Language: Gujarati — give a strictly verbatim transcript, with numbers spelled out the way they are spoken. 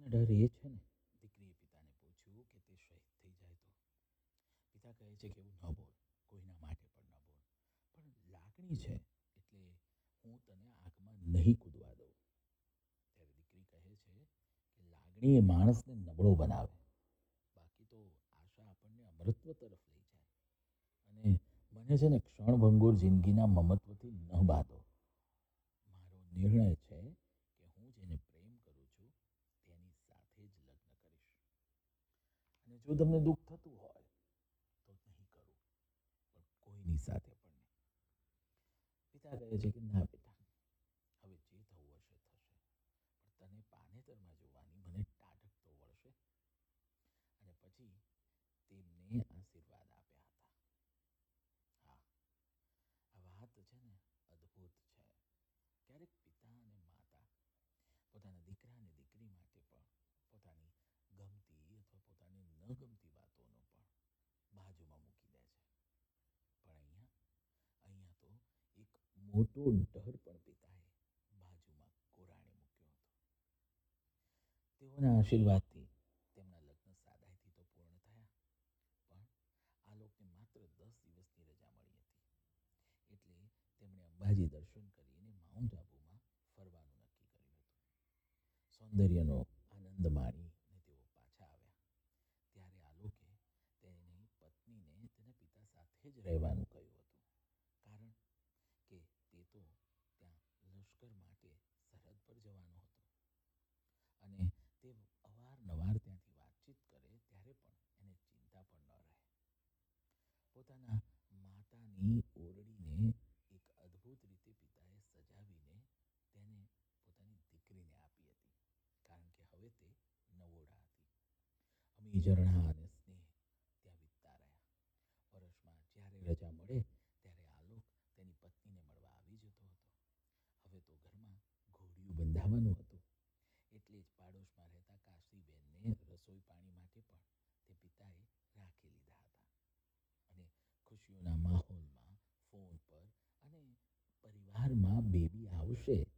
ડર એ છે ને, દીકરીએ પિતાને પૂછ્યું કે તે શહીદ થઈ જાય તો. પિતા કહે છે કે એવું ન બોલ, કોઈના માટે પણ ન બોલ. પણ લાગણી છે એટલે હું તને આગમાં નહીં કૂદવા દઉં. ત્યારે દીકરી કહે છે કે લાગણી એ માણસને નબળો બનાવે, બાકી તો આશા આપણને અમરત્વ તરફ લઈ જાય. અને મને છે ને ક્ષણભંગુર જિંદગીના મમત્વથી ન બાંધો. મારો નિર્ણય છે કે હું જેને પ્રેમ કરું છું તેની સાથે જ લગ્ન કરીશ. અને જો તમને દુઃખ થતું હોય તો નહીં કરું, પણ કોઈની સાથે પણ નહીં. પિતા કહે છે કે ના બેટા, હવે જે થવું હશે થશે, પણ તને પાનેતરમાં જોવાની મને ટાઢક તો વળશે. અને પછી તેમને આશીર્વાદ આપ્યા હતા. હા, આ વાત છે ને અદ્ભુત છે. ક્યારેક પિતા અને માતા પોતાના દીકરા અને દીકરી માટે પણ પોતાની ગમતી અથવા પોતાની ન ગમતી વાતોનો પણ બાજુમાં મૂકી દે છે. પણ અહીંયા અહીંયા તો એક મોટો ડર પણ પિતાએ બાજુમાં કોરાણે મૂક્યો હતો. તેઓના આશીર્વાદથી તેમના લગ્ન સાદાઈથી તો પૂર્ણ થયા, પણ આલોકને માત્ર દસ દિવસની રજા મળી હતી. એટલે તેમણે અંબાજી દર્શન કરીને માઉન્ટ આબુમાં ફરવાનું નક્કી કર્યું હતું. સૌંદર્યનો આનંદ માણીને તેઓ પાછા આવ્યા ત્યારે આલોકે તેની પત્નીને તેના પિતા સાથે જ રહેવાનું કહ્યું હતું. કારણ કે તે તો ત્યાં લશ્કર માટે સરહદ પર જવાનો હતો. અને તે અવારનવાર ત્યાંથી વાતચીત કરે ત્યારે પણ એને ચિંતા પણ ન રહે. પોતાના માતાની ઓરડીને એક અદ્ભુત રીતે પિતાએ સજાવીને તેને પોતાની દીકરીને આપી હતી, કારણ કે હવે તે નવોડા હતી. અમી ઝરણા અને સ્નેહ ત્યાં વીતતા રહ્યા. વર્ષમાં જ્યારે રજા મળે ત્યારે આલોક તેની પત્નીને મળવા આવી જતો હતો. હવે તો ઘરમાં ઘોડિયું બંધાવવાનું હતું, એટલે જ પાડોશમાં રહેતા કાશીબેનને રસોઈ પાણી માટે પણ તે પિતાએ રાખી લીધા હતા. અને ખુશીઓના માહોલમાં ફોન પર અને પરિવારમાં બેબી આવશે